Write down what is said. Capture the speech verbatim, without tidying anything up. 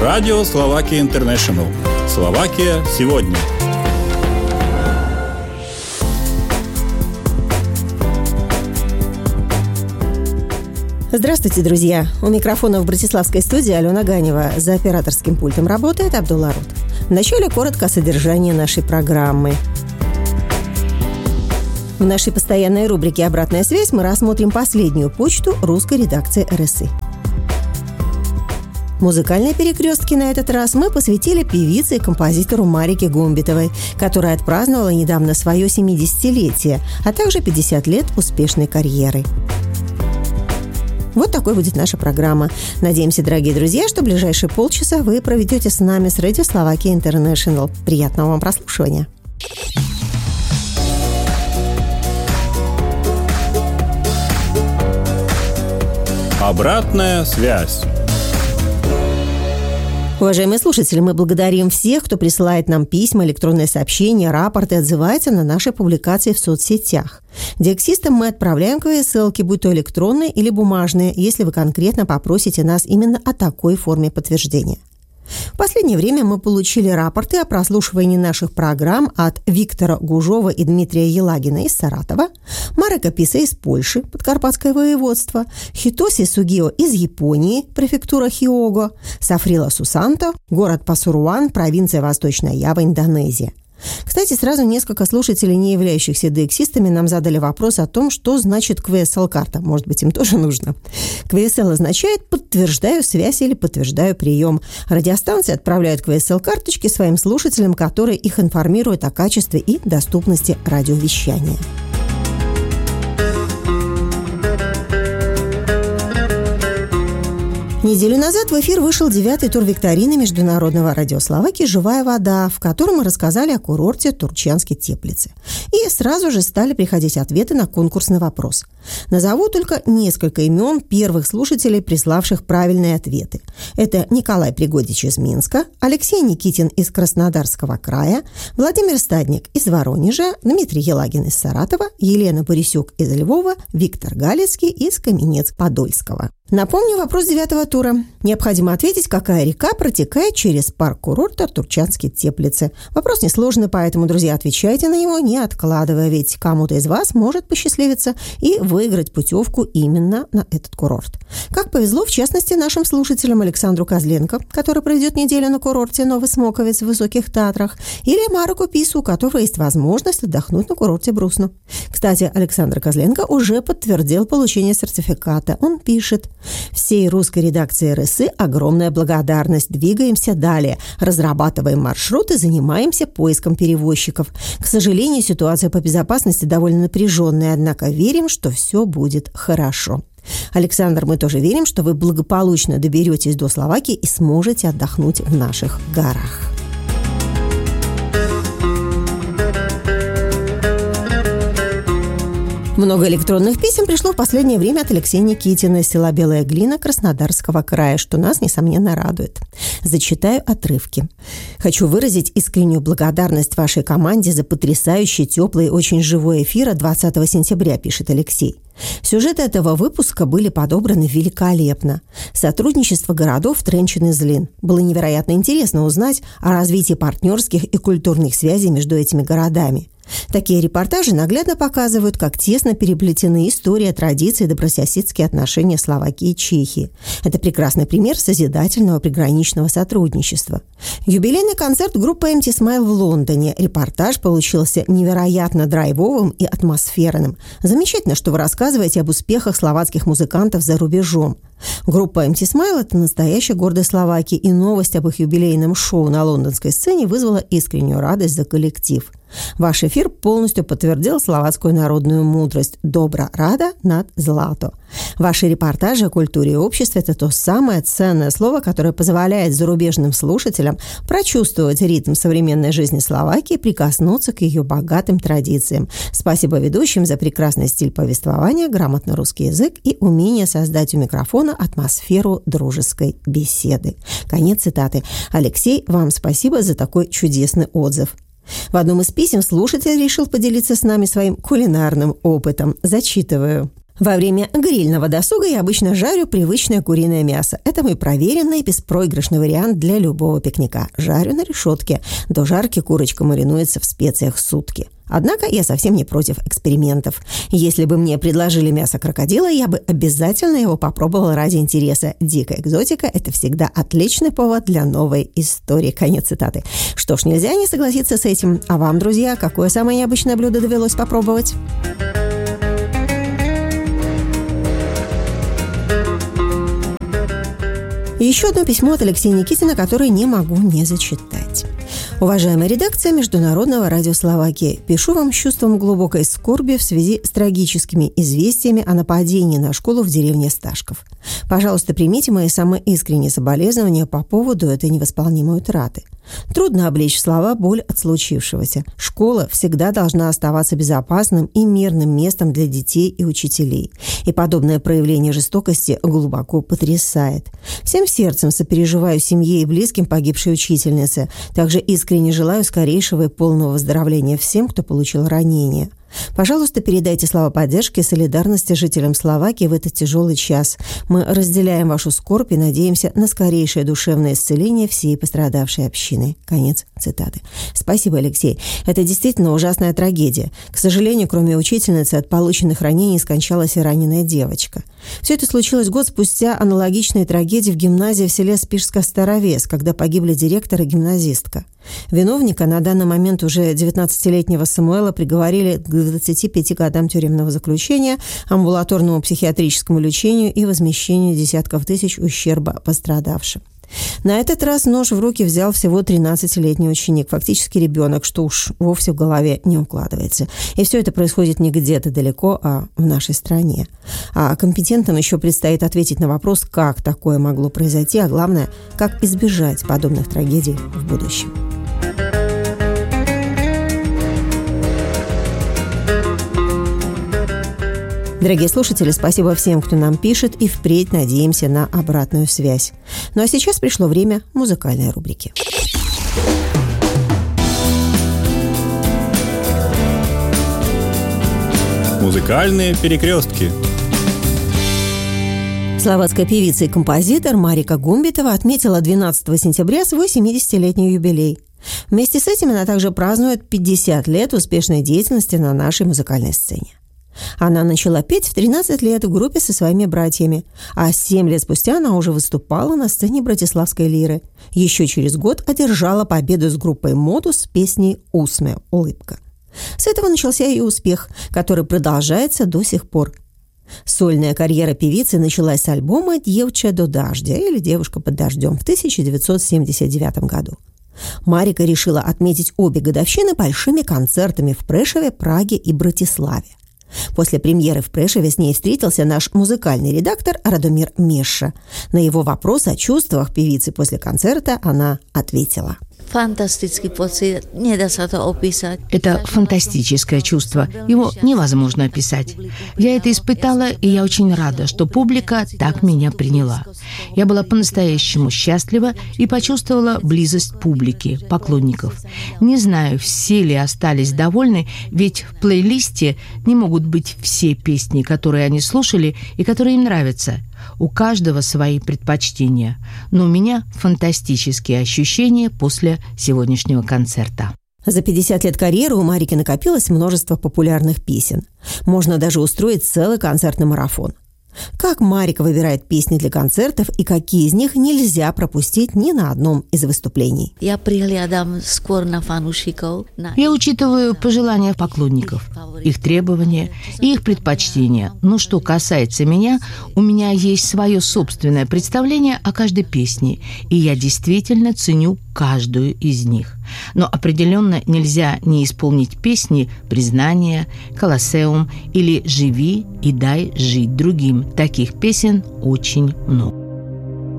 Радио Словакия Интернешнл. Словакия сегодня. Здравствуйте, друзья! У микрофона в братиславской студии Алена Ганева. За операторским пультом работает Абдулла Рут. Вначале коротко о содержании нашей программы. В нашей постоянной рубрике «Обратная связь» мы рассмотрим последнюю почту русской редакции эр эс и. Музыкальные перекрестки на этот раз мы посвятили певице и композитору Марике Гумбитовой, которая отпраздновала недавно свое семидесятилетие, а также пятьдесят лет успешной карьеры. Вот такой будет наша программа. Надеемся, дорогие друзья, что ближайшие полчаса вы проведете с нами с Радио Словакия Интернешнл. Приятного вам прослушивания. Обратная связь. Уважаемые слушатели, мы благодарим всех, кто присылает нам письма, электронные сообщения, рапорты, отзывается на наши публикации в соцсетях. Дексистам мы отправляем ка эс эл-ки, будь то электронные или бумажные, если вы конкретно попросите нас именно о такой форме подтверждения. В последнее время мы получили рапорты о прослушивании наших программ от Виктора Гужова и Дмитрия Елагина из Саратова, Марека Писа из Польши, Подкарпатское воеводство, Хитоси Сугио из Японии, префектура Хиого, Сафрила Сусанто, город Пасуруан, провинция Восточная Ява, Индонезия. Кстати, сразу несколько слушателей, не являющихся дексистами, нам задали вопрос о том, что значит кью эс эл-карта. Может быть, им тоже нужно? кью эс эл означает «подтверждаю связь» или «подтверждаю прием». Радиостанции отправляют кью эс эл-карточки своим слушателям, которые их информируют о качестве и доступности радиовещания. Неделю назад в эфир вышел девятый тур викторины Международного радио Словакии «Живая вода», в котором мы рассказали о курорте Турчанские Теплицы. И сразу же стали приходить ответы на конкурсный вопрос. Назову только несколько имен первых слушателей, приславших правильные ответы. Это Николай Пригодич из Минска, Алексей Никитин из Краснодарского края, Владимир Стадник из Воронежа, Дмитрий Елагин из Саратова, Елена Борисюк из Львова, Виктор Галицкий из Каменец-Подольского. Напомню вопрос девятого тура. Необходимо ответить, какая река протекает через парк курорта Турчанские Теплицы. Вопрос несложный, поэтому, друзья, отвечайте на него, не откладывая, ведь кому-то из вас может посчастливиться и выиграть путевку именно на этот курорт. Как повезло, в частности, нашим слушателям Александру Козленко, который проведет неделю на курорте Новый Смоковец в Высоких Татрах, или Мареку Пису, у которого есть возможность отдохнуть на курорте Брусну. Кстати, Александр Козленко уже подтвердил получение сертификата. Он пишет: всей русской редакции эр эс и огромная благодарность. Двигаемся далее. Разрабатываем маршруты, занимаемся поиском перевозчиков. К сожалению, ситуация по безопасности довольно напряженная, однако верим, что все будет хорошо. Александр, мы тоже верим, что вы благополучно доберетесь до Словакии и сможете отдохнуть в наших горах. Много электронных писем пришло в последнее время от Алексея Никитина из села Белая Глина Краснодарского края, что нас, несомненно, радует. Зачитаю отрывки. «Хочу выразить искреннюю благодарность вашей команде за потрясающий, теплый, очень живой эфир от двадцатого сентября», пишет Алексей. Сюжеты этого выпуска были подобраны великолепно. Сотрудничество городов Тренчин и Злин. Было невероятно интересно узнать о развитии партнерских и культурных связей между этими городами. Такие репортажи наглядно показывают, как тесно переплетены история, традиции и добрососедские отношения Словакии и Чехии. Это прекрасный пример созидательного приграничного сотрудничества. Юбилейный концерт группы Empty Smile в Лондоне. Репортаж получился невероятно драйвовым и атмосферным. Замечательно, что вы рассказываете об успехах словацких музыкантов за рубежом. Группа Empty Smile – это настоящая гордость Словакии, и новость об их юбилейном шоу на лондонской сцене вызвала искреннюю радость за коллектив. Ваш эфир полностью подтвердил словацкую народную мудрость «Добра рада над злато». Ваши репортажи о культуре и обществе – это то самое ценное слово, которое позволяет зарубежным слушателям прочувствовать ритм современной жизни Словакии и прикоснуться к ее богатым традициям. Спасибо ведущим за прекрасный стиль повествования, грамотный русский язык и умение создать у микрофона атмосферу дружеской беседы. Конец цитаты. Алексей, вам спасибо за такой чудесный отзыв. В одном из писем слушатель решил поделиться с нами своим кулинарным опытом. Зачитываю. Во время грильного досуга я обычно жарю привычное куриное мясо. Это мой проверенный беспроигрышный вариант для любого пикника. Жарю на решетке. До жарки курочка маринуется в специях сутки. Однако я совсем не против экспериментов. Если бы мне предложили мясо крокодила, я бы обязательно его попробовала ради интереса. Дикая экзотика – это всегда отличный повод для новой истории. Конец цитаты. Что ж, нельзя не согласиться с этим. А вам, друзья, какое самое необычное блюдо довелось попробовать? И еще одно письмо от Алексея Никитина, которое не могу не зачитать. Уважаемая редакция Международного радио Словакии, пишу вам с чувством глубокой скорби в связи с трагическими известиями о нападении на школу в деревне Сташков. Пожалуйста, примите мои самые искренние соболезнования по поводу этой невосполнимой утраты. Трудно облечь в слова боль от случившегося. Школа всегда должна оставаться безопасным и мирным местом для детей и учителей. И подобное проявление жестокости глубоко потрясает. Всем сердцем сопереживаю семье и близким погибшей учительницы. Также искренне желаю скорейшего и полного выздоровления всем, кто получил ранения. Пожалуйста, передайте слова поддержки и солидарности жителям Словакии в этот тяжелый час. Мы разделяем вашу скорбь и надеемся на скорейшее душевное исцеление всей пострадавшей общины. Конец цитаты. Спасибо, Алексей. Это действительно ужасная трагедия. К сожалению, кроме учительницы, от полученных ранений скончалась и раненая девочка. Все это случилось год спустя аналогичной трагедии в гимназии в селе Спишска-Старовес, когда погибли директор и гимназистка. Виновника, на данный момент уже девятнадцатилетнего Самуэла, приговорили к двадцати пяти годам тюремного заключения, амбулаторному психиатрическому лечению и возмещению десятков тысяч ущерба пострадавшим. На этот раз нож в руки взял всего тринадцатилетний ученик, фактически ребенок, что уж вовсе в голове не укладывается. И все это происходит не где-то далеко, а в нашей стране. А компетентным еще предстоит ответить на вопрос, как такое могло произойти, а главное, как избежать подобных трагедий в будущем. Дорогие слушатели, спасибо всем, кто нам пишет, и впредь надеемся на обратную связь. Ну а сейчас пришло время музыкальной рубрики. Музыкальные перекрестки. Словацкая певица и композитор Марика Гумбитова отметила двенадцатого сентября свой семидесятилетний юбилей. Вместе с этим она также празднует пятьдесят лет успешной деятельности на нашей музыкальной сцене. Она начала петь в тринадцать лет в группе со своими братьями, а семь лет спустя она уже выступала на сцене Братиславской лиры. Еще через год одержала победу с группой «Модус» с песней «Усме» – «Улыбка». С этого начался ее успех, который продолжается до сих пор. Сольная карьера певицы началась с альбома «Дьевча до дождя» или «Девушка под дождем» в тысяча девятьсот семьдесят девятом году. Марика решила отметить обе годовщины большими концертами в Прешеве, Праге и Братиславе. После премьеры в Прешеве с ней встретился наш музыкальный редактор Радомир Меша. На его вопрос о чувствах певицы после концерта она ответила. Фантастический поцит, не да се то описать. Это фантастическое чувство, его невозможно описать. Я это испытала, и я очень рада, что публика так меня приняла. Я была по-настоящему счастлива и почувствовала близость публики, поклонников. Не знаю, все ли остались довольны, ведь в плейлисте не могут быть все песни, которые они слушали и которые им нравятся. У каждого свои предпочтения, но у меня фантастические ощущения после сегодняшнего концерта. За пятьдесят лет карьеры у Марики накопилось множество популярных песен. Можно даже устроить целый концертный марафон. Как Марика выбирает песни для концертов и какие из них нельзя пропустить ни на одном из выступлений? Я приглядам скоро на фанушиков. Я учитываю пожелания поклонников, их требования и их предпочтения. Но что касается меня, у меня есть свое собственное представление о каждой песне, и я действительно ценю каждую из них. Но определенно нельзя не исполнить песни «Признание», «Колоссеум» или «Живи и дай жить другим». Таких песен очень много.